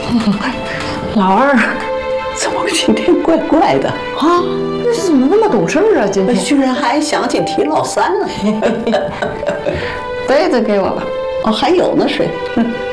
老二，怎么今天怪怪的啊？ 你怎么那么懂事啊？今天居然还想起提老三了。 杯子给我吧。 哦，还有呢，水。